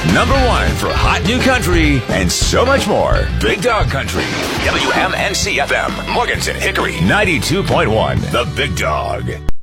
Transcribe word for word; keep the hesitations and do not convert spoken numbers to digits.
Number one for hot new country and so much more. Big Dog Country. W M N C F M. Morganton Hickory. ninety-two point one. The Big Dog.